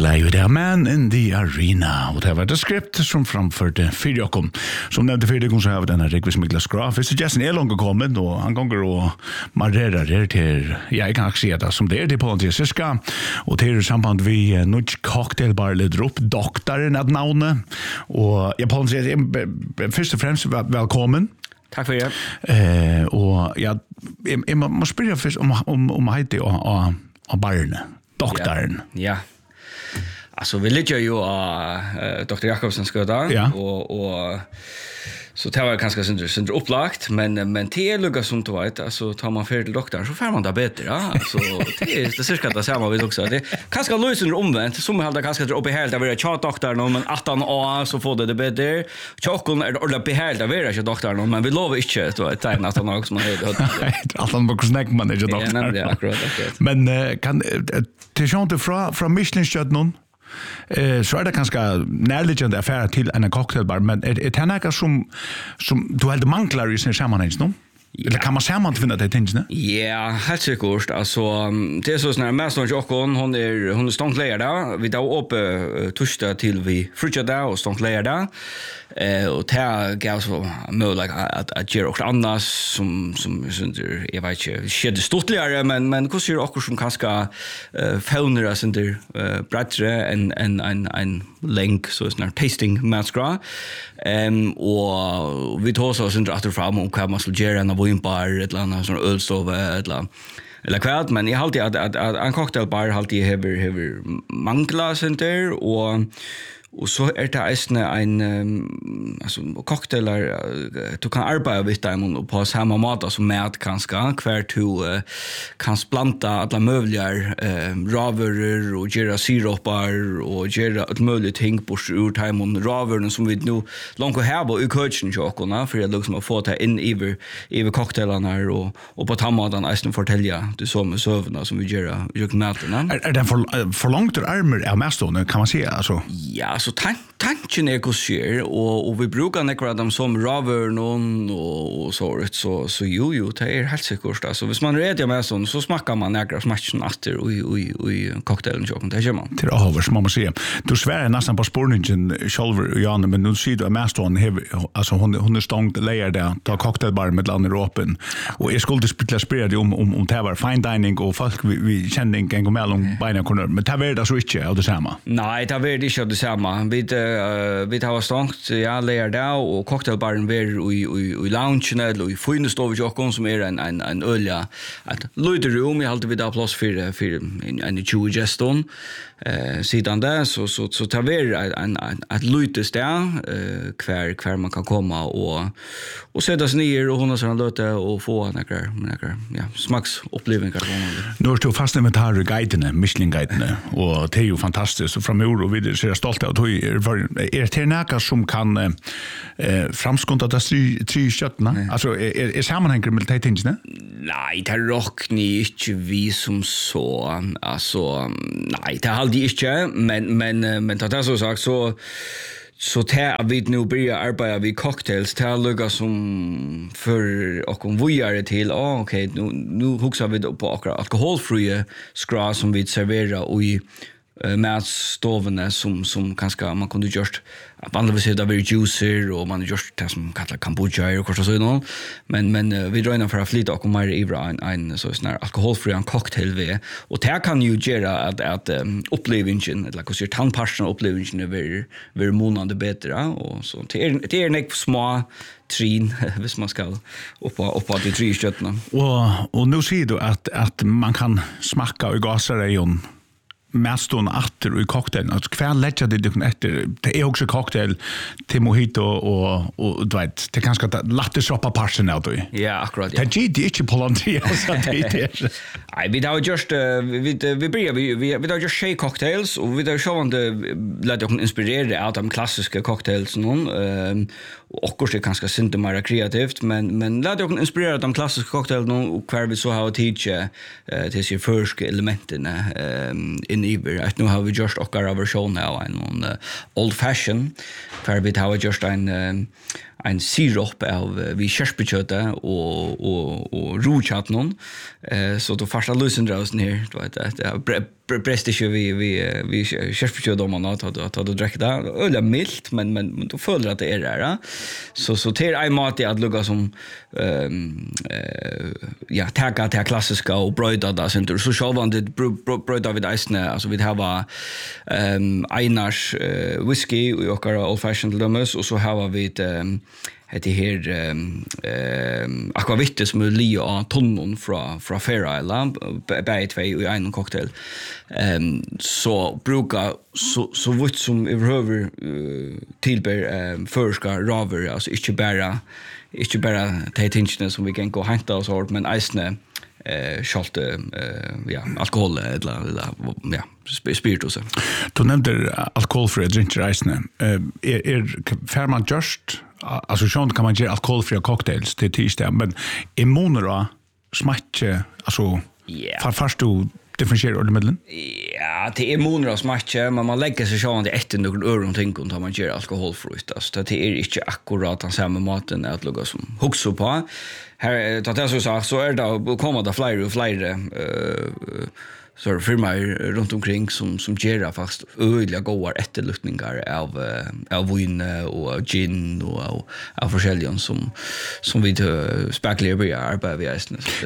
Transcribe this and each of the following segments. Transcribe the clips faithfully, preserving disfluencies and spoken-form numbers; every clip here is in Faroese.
Live där Man in the Arena och det var det skript som framförde Fyrjokom som nämnde Fyrjokom så har vi den här Rickvis Miklas Graf så Jason är långt kommit och han gånger och marrerar det till jag kan också se det som det är det på en siska och till samband vi Nudge Cocktail Bar leder upp doktorn att namnet och jag på sätt först och främst välkommen. Tack för det. Eh och jag jag måste spela först om om om heter och och barnen. Doktorn. Ja. ja. Alltså vi ligger ju uh, doktor Jakobsen skada ja. och och så tar jag kanske synd synd upplagt men men te lugga som du vet alltså tar man för till doktorn så får man det bättre ja alltså det är det cirka det samma vi också det kanske löser omvänt som hade kanske uppe helt där var chat doktorn men arton år så får det det bättre chockon är det uppe helt där var jag doktorn men vi lovar inte så att tajna att han också man har att han bara snack man är doktorn ja akkurat men kan till chante från från Michelin någon Eh så är det ganska närliggande affär till en cocktailbar men är det här som som du hade manglar i sin sammanhang no? Eller kan man säga man finna det tänkte ni? Ja, helt säkert. Alltså det är så såna mest och Jokon hon är hon är ståndledare. Vi då uppe torsdag till vi frutja där och ståndledare. Eh och ta gav så möjligt att att göra också annars som som synder jag vet inte skedde stortligare men men hur ser också som kanske eh fauner synder eh bättre en en en en länk så sån tasting maskra. Ehm och vi tar så synder att fram och kan man skulle göra en vinbar eller en sån ölstove eller eller kvart men jag alltid att att en cocktailbar alltid har har mangla center och och så är det ästne en um, alltså cocktailar du kan arbeta med dem och på samma mat som mat kanske kvar du uh, kan splanta alla möjliga uh, ravörer och göra sirapar och göra ett möjligt ting på ur timon ravören som vi nu långt har i coachen chokorna för jag liksom har fått det in över över cocktailarna och och på tamadan ästne fortälja det som sövna som vi gör gör maten är det för för långt armor är mest då kan man säga alltså ja så tank tanken är kusjer och och vi brukar nekra dem som raver någon och, och så så så jo jo det är helt säkert alltså hvis man reder med sån så smakar man nekra smaken efter och och och cocktailen jocken det gör man till över som man säger du svär nästan på spårningen själva Jan men nu ser du mest hon alltså hon hon är stångt layer där ta cocktailbar med land i Europa och jag skulle spela spela om om om det var fine dining och folk vi, vi kände en gång mellan bina corner men det var det så inte av det samma nej det var det inte av det samma vi uh, vi tar stångt ja layer där och cocktailbaren var i i i loungen eller i fine stove jocken som är en en en ölja att lite rum jag hade vi där plats för för en en tjugo geston eh sidan där så så så tar vi en att lutas där eh kvar kvar man kan komma och och sätta sig ner och hon såna låta och få några några ja smaks upplevelser nu är det fast inventar guiden Michelin guiden och det är ju fantastiskt och framöver och vi är så stolta att är det några som kan eh framskånta det tre tre köttna alltså är är sammanhänger med det tänkte ni nej det rock ni inte vi som så alltså nej det hade inte men men men det så sagt så så tar vi nu börja arbeta vid cocktails tar lugga som för och om vi gör till oh, okej okay, nu nu huxar vi på alkoholfria skra som vi serverar i Uh, matstovarna som som kanske man kunde gjort vanligtvis det var juicer och man gjort det som kallar kombucha och så någon men men uh, vi drar in för att flytta och komma i en en så sån här alkoholfri cocktail vi och det kan ju göra att att um, upplevelsen eller hur ser tandpastan upplevelsen över över månader bättre och så det är det är en små trin hvis man ska uppa uppa till tre köttna och och nu ser du att att man kan smaka i gasrejon mestån atter i cocktailen. Alltså kvar lägger det du efter. Det är också cocktail till mojito och och du vet, det kanske att latte shoppa parsen out då. Ja, akkurat. Det är det inte polantria så det. Nej, vi har just vi vi börjar vi vi har just shake cocktails och vi har sjövande låt oss inspirera av de klassiska cocktails någon ehm och också kanske synte mer kreativt men men låt oss inspirera av de klassiska cocktails någon och kvar vi så har teacher eh till sig första elementen ehm in iver att nu har vi just och vår version now en old fashion kvar vi har just en en sirop av vi kärspekjöte och och och rotchatten eh så då första lösendrausen här du vet det brest ju vi vi vi kärspekjöte om man har att att dricka det öl milt men men då följer att det är där så så till en mat att lugga som ehm ja tagga till klassiska och bröda där sen så självande bröda vid isne alltså vi har ehm Einars whisky och old fashioned lummus och så har vi ett heter här ehm akvavitte som är lio av tonnon från från Fair Island bäge två i en cocktail ehm så brukar så så vitt som överhuvud tillber förska raver alltså inte bara inte bara tätinchen som vi kan gå hämta oss hårt men isne eh schalt eh ja alkohol eller eller ja spiritus. Du nämnde alkoholfria drinker isne. Eh är är för man just alltså sjön kan man göra alkoholfria cocktails till tisdag men immunera smakje alltså för först du differentiera det mellan. Ja, det är monor och smakje, men man lägger sig sjön det efter några öron tänker om man gör alkoholfritt. Alltså det är inte akkurat den samma maten att lugga som huxar på. Här det är så så så är det kommer det flyr och flyr eh så firmor runt omkring som som ger fast öliga goda efterluktningar av av vin och gin och av försäljning som som vi spekulerar i arbetar vi är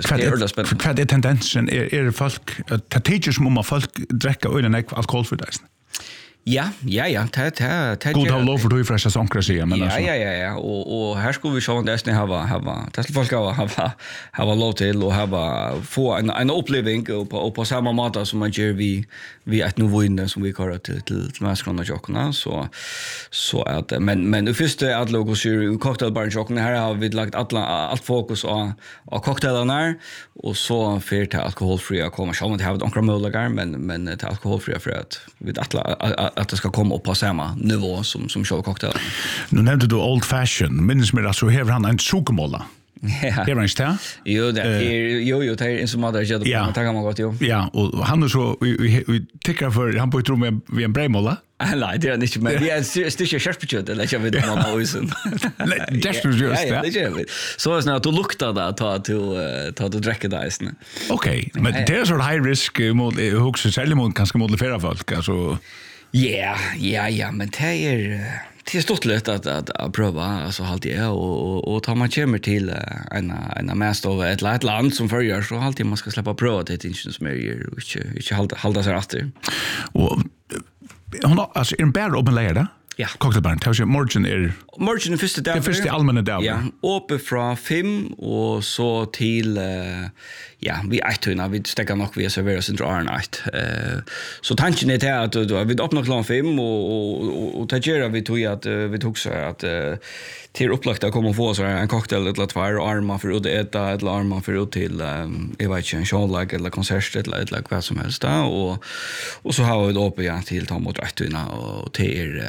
så det är tendensen är är folk att teachers som folk dricker öl och alkoholfritt. Ja, ja, ja, det det det. God har lov för du fräscha sankra sig men alltså. Ja, ja, ja, och och här skulle vi sjå det nästan ha ha. Det skulle folk ha ha ha lov till och ha få en en upplevelse på på samma mat som man gör vi vi ett nu vinner som vi kallar till till maskrona jockarna så så att men men det första att logo syr cocktailbar jockarna här har vi lagt alla allt fokus på på cocktailarna och så för till alkoholfria kommer själva det har de kramölagar men men till alkoholfria för att vi alla att det ska komma upp på samma nivå som som show cocktail. Nu nämnde du old fashion, minns mig alltså här han en sukomolla. Ja. Det var inte det? Jo, det är jo jo det är en som hade jag då man tar man gott jo. Ja, och han så vi vi tycker för han på ett rum med en bremolla. Nej, det är inte men vi är stisch kärspekjöt eller jag vet man har ju. Det är just det. Det är så är det att lukta där ta till ta till dricka där sen. Okej, men det är så high risk mot huxa sälja mot ganska modifierade folk alltså. Ja, ja, ja, men det är det är stort lätt att att, att pröva alltså alltid är och och tar man kommer till en en mest av ett litet land som förgör så alltid man ska släppa pröva det inte som är ju inte inte hålla hålla sig efter. Och hon alltså en bättre öppen läge. Ja. Cocktailbarn, tar ju margin är margin första dag. Det första allmänna dag. Ja, uppe från fem och så till uh, ja, vi är vi stäcker nog vi serverar sin drar night. Eh så tanken är det att då vi öppnar klockan fem och och och tagerar vi tog att vi tog så att till upplagt att komma få så en cocktail eller två armar för att äta eller armar för att till jag vet inte en show like eller konsert eller eller vad som helst då och och så har vi då uppe ja till ta mot rätterna och till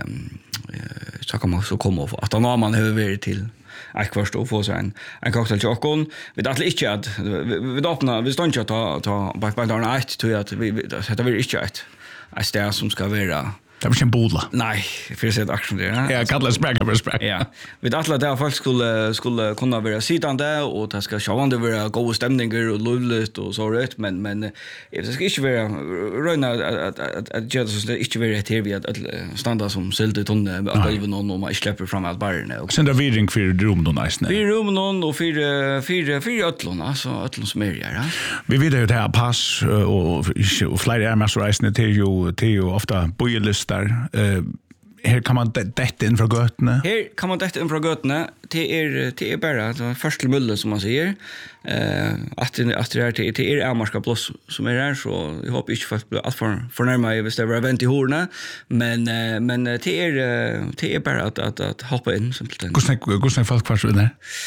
så kan man så komma och att då man över till jag först och få så en en cocktail chokon vi att inte att vi öppna vi står inte att ta ta på på den ett tror jag att vi det vill inte ett är det som ska vara det var inte en bodla. Nej, för att säga action där. Ja, kallar spräck över spräck. Ja. Vi alla där folk skulle skulle kunna vara sittande och det ska självande vara goda stämningar och lulligt och så rätt men men det ska inte vara röna att att att göra så det inte vara det vi att stanna som silt tonne att gå någon och man släpper fram allt barnen och sen där vidring för rum då nice. Vi rum någon och fyra fyra fyra ötlorna så ötlon som är ja. Vi vet ju det här pass och och flight air master race till ju till ju ofta bojelist där. Eh här kan man detta in från götterna. Här kan man detta in från götterna. Det är det är bara det först till mullen som man säger. Eh att att det är det är Amarska plus som är där så jag hoppas inte folk blir allt för förnärma i det var event i Horna men men det är det är bara att att att hoppa in simpelt. Hur snack hur snack folk kvar så där.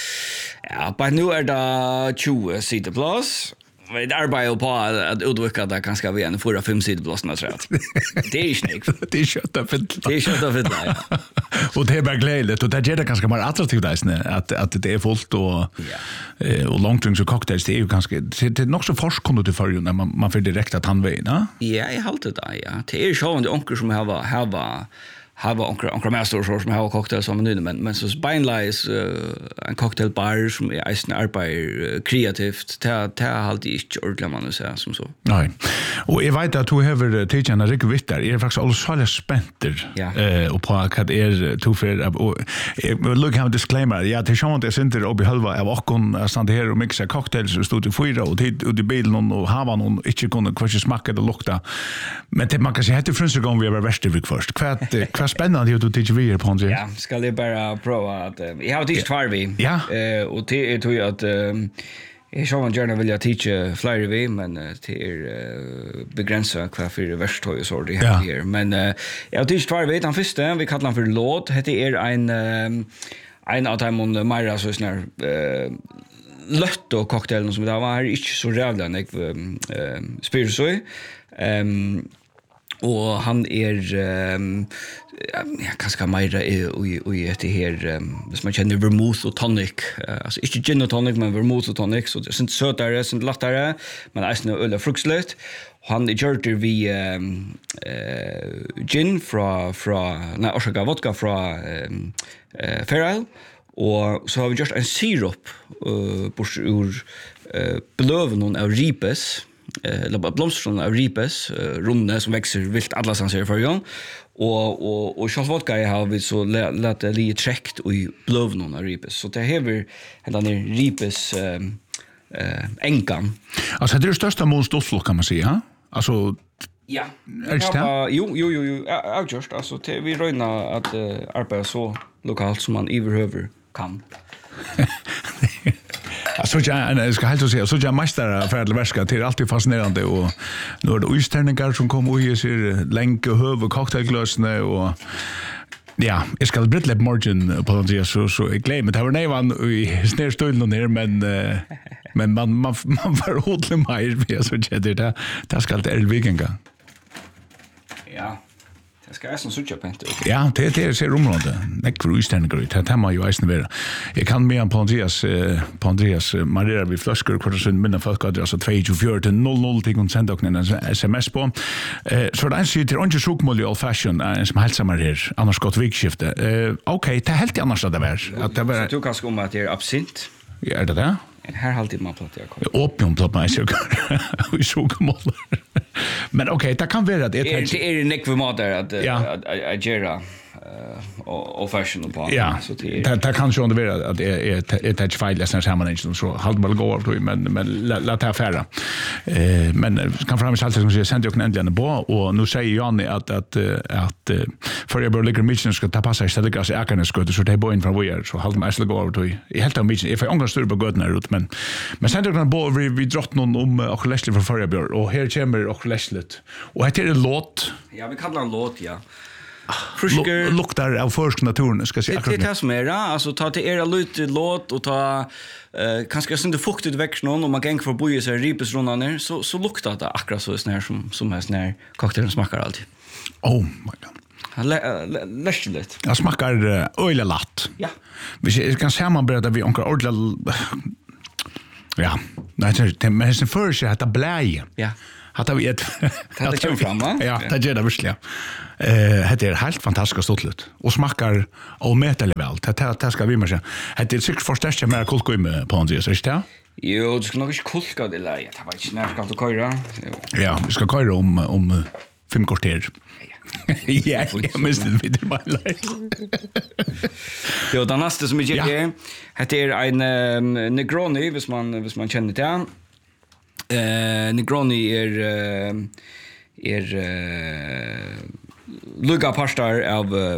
Ja, på nu är det tjugo sidor plus. Vi arbetar på att utveckla det kanske vi en fyra fem sidor blåsna tror jag. Det är snyggt. Det är kött av fint. Det är kött av fint. Ja. Och det är bara glädjligt och det gör det ganska mer attraktivt där att att det är fullt och ja. och long drinks och cocktails det är ju ganska det är nog så forskande till för när man man får direkt att han vet, va? Ja, jag håller det där, ja. Det är ju så en onkel som har har har onkel onkel master så som har cocktail som nu men men så beinleis uh, en cocktailbar som är isen arbetar uh, kreativt ta ta halt inte ordentligt man säga som så. Nej. Och jag vet att du har teachen en riktigt vitt där. Är faktiskt alltså så spänter eh och på att är två för och look how disclaimer. Ja, det är det inte upp i halva av och stand här och mixa cocktails och stod i fyra och tid och i bilen och hava någon inte kunde kanske smaka det lukta. Men det man kan säga att det första gången vi var Västervik först. Kvart kvart spännande hur du teach vi på det. Ja, ska det bara prova att jag har teach två vi. Ja. Eh och det tror jag att jag så gärna vill jag teacha flyr vi men det är begränsat kvar för det värsta och så det här men jag har teach två vi den första vi kallar den för låt det är en en av de on Myra så snär eh Lotto cocktailen som det var inte så jävla nek eh spiritual ehm och han är um, ja kanske mer i i det här um, som man känner vermouth och tonic uh, alltså inte gin och tonic men vermouth och tonic så det är inte sötare det är inte lättare men det är öl och fruktslut han gör vi um, uh, gin från från nej orsaka vodka från um, uh, Fairale och så har vi gjort en sirop uh, bort ur uh, blöven av ripes eller blomstron av ripes runde som växer vilt alla sanser för gång och och och shot vodka har vi så lät det lite trekt och i blövnon av ripes så det häver hela ner ripes eh eh enkan alltså det är det största monsterflock kan man säga alltså ja är det jo jo jo jo jag just alltså vi röna att uh, arbeta så lokalt som man överhuvud kan. Så jag ska helt säga så jag mästare för att verka till alltid fascinerande och nu är det istärningar som kommer och ger sig länke höv cocktailglassne och ja, jag ska brittle margin på det så så jag glömmer det var nevan i snärstolen ner men men man man man var hodle mer så det där det ska det är vegan. Ja. Det ska jag som sucha på inte. Ja, det det ser rumrande. Näck för istärningar ut. Det har ju isen vara. Jag kan med på Andreas på Andreas Maria vi flaskor kvar så minna folk att alltså två tjugofyra till noll noll till kon sända och en sms på. Eh så det är så till inte sjukmål old fashion en som helt samar här annars gott vikskifte. Eh okej, det är helt annars det var att det var du kanske om att det är absint. Ja, är det det? Här har alltid man plats jag. Opium plats mig så. Vi sjukmål. Men okej, det kan vara det är det är nick för mat där att att göra och fashion på ja så det det kan ju ändå vara att det är ett touch file läsnar samman inte så halt mal gå över men men låt det färra eh men kan fram allt som säger sent jag kan ändligen på och nu säger Janne att att att för jag bör ligga mission ska ta passa istället gas jag kan ska så det boin från where så halt mig gå över till i helt av mission if jag ångrar stor på godna ut men men sen jag kan bo vi vi drott någon om och Leslie för förra bör och här kommer och Leslie och heter det låt ja vi kallar en låt ja Frisker luktar av försk naturen ska säga. Det tas mer alltså ta till era lite låt och ta eh kanske sen det fuktigt växt någon och man gäng för boje så ripesrundan ner så så luktar det akkurat så snär som som är snär cocktailen smakar alltid. Oh my god. Han läste lite. Jag smakar öle latt. Ja. Vi kan se man berätta vi onkel ordla ja, nej det men sen för sig att det blä. Ja. Hade vi ett det kom fram va? Ja, det gör det verkligen. Eh, det är helt fantastiskt stoltligt och smakar omätligt väl. Det det ska vi med säga. Det är säkert förstärkt mer kolkom på Andreas, är det? Jo, det ska nog inte kolka det där. Jag vet inte när ska du köra. Ja, vi ska köra om om fem kvarter. Ja, jag måste vidare bara like. Jo, den nästa som jag ger det är en Negroni, hvis man hvis man känner det. Eh Negroni är är uh, lugga pastar av uh,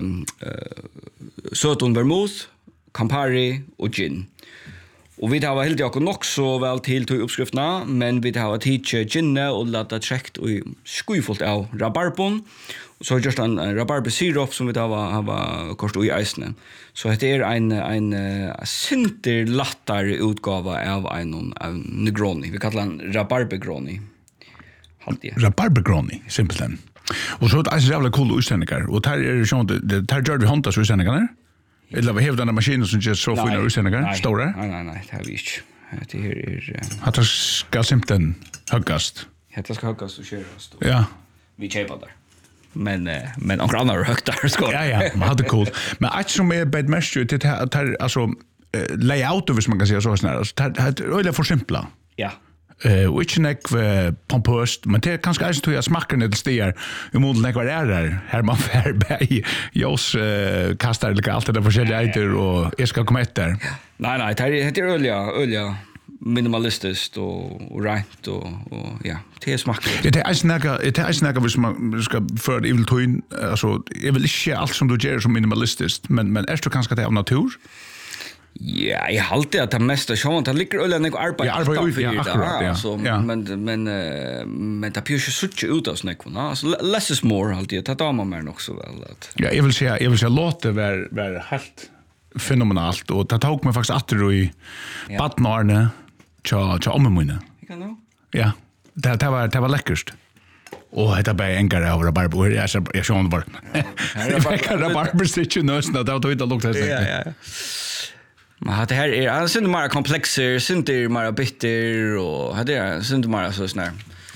söton vermouth, Campari och gin. Och vi har helt jag nog så väl till till uppskrifterna, men vi har teach gin och låta checkt och skujfullt av rabarbon. Så just en rabarber sirop som vi har har kost i isen. Så det är en en uh, sinter lattar utgåva av en Negroni. Vi kallar den rabarbergroni. Rabarbergroni, simpelt den. Och så är det jävla cool utständningar. Och här är det sånt det här gör vi hantas utständningarna. Eller vi har den maskinen som just så fina utständningar. Stora? Nej nej nej, det har vi inte. Det här är att det ska simpelt högast. Det ska högast och köras. Ja. Vi köper där. men uh, men några andra högt där skor. Ja ja, man hade cool. Men att som är bad mest det här alltså layout hvis man kan säga så snarare. Det är öle för simpla. Ja. Eh och inte nek pompöst, men det är kanske är så att smakar det stiger. Vi måste nek vad är där. Här man för berg. Jos kastar lite allt det där forskjelliga äter och jag ska komma efter. Nej nej, det är det är olja, olja minimalistiskt och, och rent och, och ja, det smakar. Det är snacka, det är snacka hvis man ska för evil toin, alltså jag vill inte allt som du gör som minimalistiskt, men men är det kanske det av natur? Ja, jag halte att det mesta sjön det ligger ölen och arbete. Ja, arbete ja, akkurat, ja. Så ja. men men uh, men det blir ju så ut av snäckorna. Alltså less is more alltid. Det tar man mer också väl att. Ja, jag vill säga jag vill säga låta vara vara helt fenomenalt och det tog mig faktiskt åter i ja. Badnarne cha cha ommunne. Kan du? Ja. Det det var det var läckert. Och det bara enkare av rabarber. Jag så jag såg bara. Jag fick rabarber stitch nösna då då det luktar så. Ja ja. Men det här är alltså inte mer komplexer, inte mer bitter och det är inte mer så snär.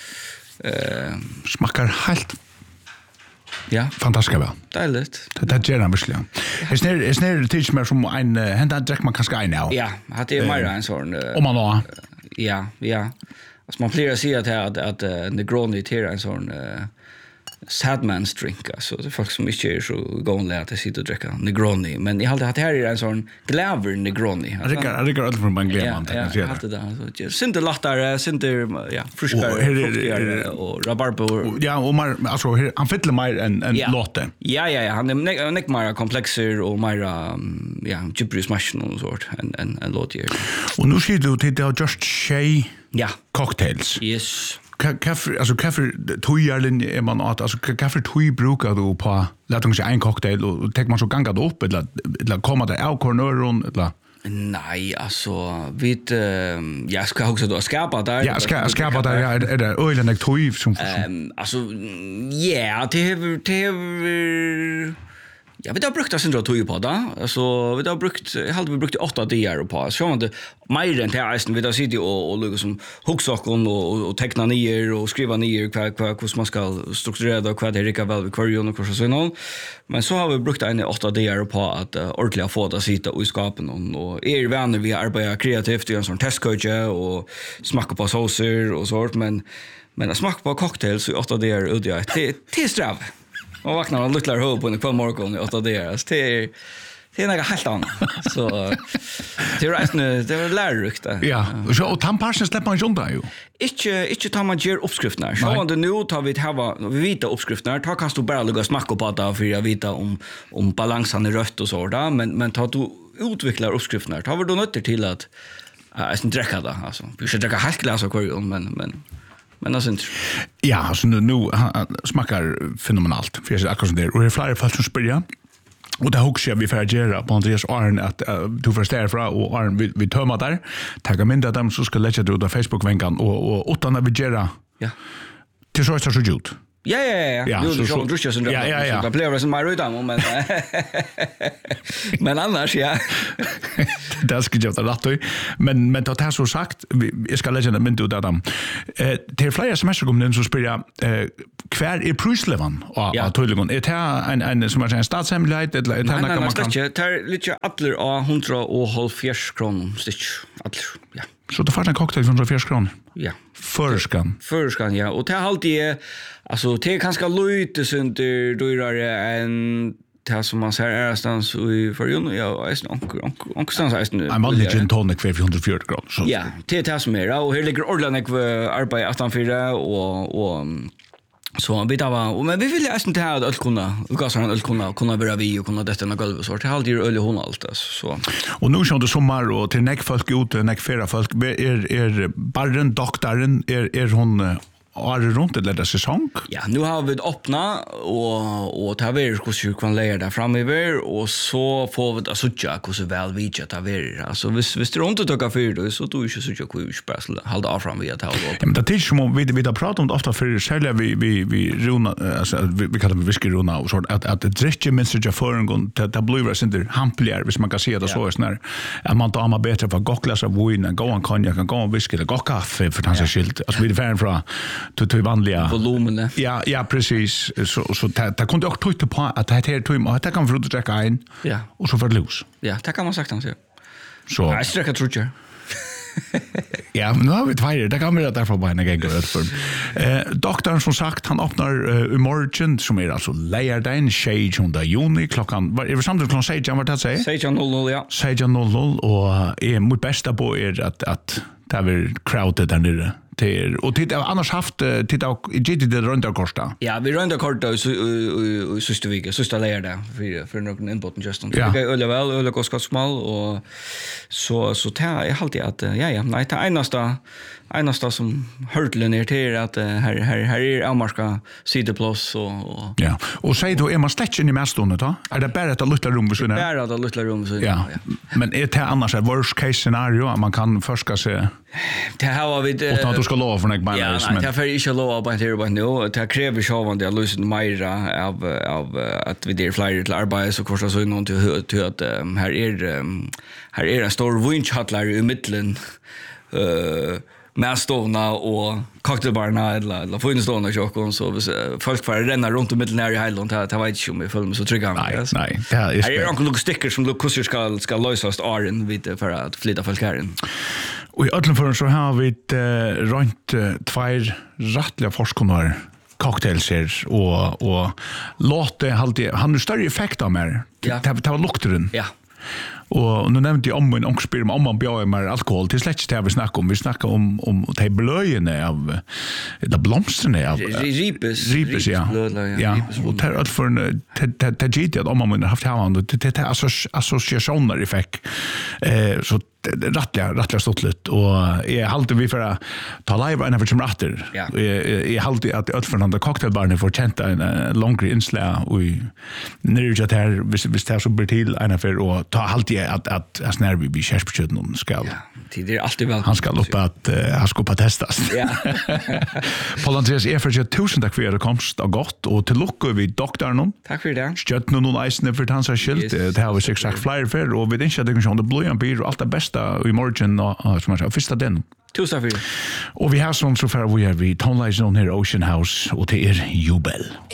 Eh smakar helt. Ja, fantastiskt väl. Dejligt. Det det gör han verkligen. Är snär är snär teach mer som en hända drick man kanske en now. Ja, hade ju mer en sån om man då. Ja, ja. Alltså man fler säger att att att Negroni är en sån sadman's drink alltså det är folk som inte är så gångliga att sitta och dricka Negroni men jag hade att här är en sån glaver Negroni. Jag tycker jag tycker alltid från Bangladesh kan jag säga. Ja, det där. Synte lattare, synte ja, friskare och rabarber. Ja, och mer alltså han fyller mer en en låte. Ja, ja, ja, han är mycket mer komplexer och mer ja, gypsy smash och sånt en en en låt gör. Och nu ser du till det just Shay. Ja, cocktails. Yes. Kaffe, alltså kaffe tojarlen är man att alltså kaffe toj brukar du på låt oss en cocktail och tar man så gångat upp eller eller kommer det av corneron eller nej alltså vet jag ska också då skapa där. Ja, ska skapa där är det ölen och toj som ehm alltså ja det det Ja, vi har brukt oss inte tog på det. Alltså, vi har brukt, jag hade vi brukt åtta dagar på. Så man det mer än till eisen vi har sitter och och liksom huggsockon och och teckna ner och skriva ner vad vad hur man ska strukturera och vad det rika väl vi kvar och så någon. Men så har vi brukt en åtta dagar på att uh, ordentligt få det sitta i skapen och, och är vänner vi arbetar kreativt i en sån testcoach och smaka på såser och sånt men men att smaka på cocktails i åtta dagar utgör det det strav. Och vaknar och luktar hov på en kväll morgon i åtta dagar. Det är det är något helt annat. Så det är rätt nu, det är lärorikt. Ja, så och tamparsen släpper man ju undan ju. Inte inte tar man ger uppskrifterna. Så om det nu tar vi ha vi vita uppskrifterna, tar kan du bara lägga smaka på det för jag vet om om balansen är rött och så där, men men tar du utvecklar uppskrifterna, tar vi då nötter till att jag ska dricka det alltså. Vi ska dricka helt glas av korgen men men Men alltså inte. Ja, alltså nu, nu smakar fenomenalt. För jag ser akkurat som det. Och det är flera fall som spyrir. Och det huxar vi för att göra på Andreas Arn att uh, du förstår fra och Arn vi, vi tömmer där. Tagga mindre av dem så ska lägga det ut av Facebook-vänkan och, och utan att vi göra ja. Till så är det så gjort. Ja ja ja. Ja, nu så så druscha som ja, ja, ja. Det blir som mer utan men men annars ja. Det ska jag ta rätt i. Men men det har så sagt jag ska lägga det mynt ut av dem. Eh till flera semester kommer den så spela eh kvar är prislevan och att tydligen är det en en som är en statshemlighet eller är det något man kan det tar lite atler och hundra och halvfjerds kronor stitch atler ja. Så det får en cocktail för hundrafjärde kronor. Ja. Förskan. Förskan ja och det är alltid alltså det är ganska lite sånt dyrare än det som man ser är stans i förrjun ja är snart onkel onkel stans är nu. I'm only gin tonic för hundrafjärde kronor. Så ja, det är det som är och här ligger ordentligt arbete åttonfyra och och så vi där var men vi vill ju inte ha att kunna gasa han att kunna kunna vara vi och kunna detta något golv så det håller ju öl hon allt så och nu kör det sommar och till näck folk ute näck färra folk är är barren doktoren är är hon är det runt eller det säsong? Ja, nu har vi öppna och och tar vi hur ska kan lägga där framöver och så får vi det så tjocka hur så väl vi tjocka vi alltså hvis hvis det runt att ta för det så då är ju så tjocka hur special hålla av fram vi att hålla upp. Men det är som vi vi har pratat om ofta för själva vi vi vi runa alltså vi kallar det whisky runa och så att att det dricker minst jag för en gång det blir väl inte hampligare hvis man kan se det så är snär att man tar man bättre för gocklas av vin och gå en konjak och gå en whisky eller gå kaffe för tanke skilt alltså vi det färd från till till vanliga volymen. Ja, ja precis. Så så det kunde också trycka på att det här tog att det kan för att dräcka in. Ja. Och så för lus. Ja, det kan man sagt han så. Så jag sträcker tror jag. Ja, men nu har vi två, det kan vi därför bara en gång ut för. Eh doktorn som sagt, han öppnar uh, i morgon som är alltså lördagen tjugosjunde juni klockan var det samtidigt klockan sex vad det säger? sex noll noll ja. sex noll noll och är mitt bästa på är att att det är crowded där nere. Till, och titta annars haft titta och gitt det runt av Costa. Ja, vi runt av Costa så sista vecka, sista lördag för för någon inboten just om. Det är öle väl öle kostnadsmål och så så tar jag alltid att ja ja, nej det enaste enaste som hörtlen är till att här här här är Amarska sideplats och och ja. Och säg då är man släckt in i mästorna då? Är det bara att lilla rum så där? Bara att lilla rum så. Ja. Men är det annars ett worst case scenario att man kan förska sig det här var vi det. Och att du ska lova för något bara. Ja, nej, det är för inte lova på det bara nu. Det kräver självande att lösa mera av av att vi där flyger till arbete så kostar så någon till till att här är här är en stor vinschhattlar i mitten eh med ståna och cocktailbarna eller eller finstående chockon så folk får renna runt i mitten här i Highland här vet inte om jag följer mig så trygga mig. Nej, nej, det är är det onkel sticker som look hur ska ska lösas Aren vid för att flytta folk här. Och i ödlen för så har vi ett uh, runt uh, två rättliga forskare cocktailser och och låt det alltid han har större effekt av mer. Ja. Det det var lukten. Ja. Och nu nämnde jag om en ångspyr om man bjöd mer alkohol till slätt det vi snackar om. Vi snackar om om de blöjorna av de blomsterna av ripes ripes ja. Ja, och det är för det det gick att om man har haft hand det det alltså associationer effekt. Eh så rattliga rattliga stoltligt och är alltid vi för att ta live en av som ratter. Är alltid att utförande cocktailbarnen får känta en långre inslag och när det jag här visst visst här så blir till en affär och ta alltid att att att när vi blir kärsbeskjuten någon ska. Ja, det är alltid väl. Han ska upp att han ska på testas. Ja. Paul Andreas är för tusen tack för det komst och gott och till lucka vi doktorn. Tack för det. Stött någon nice för hans skilt. Det har vi sex flyer för och vi det inte det kan det blue and beer och allt det bästa i morgon och som jag första den. Tusen tack för det. Och vi har som så för vi har vi Tonlights on here Ocean House och det är Jubel.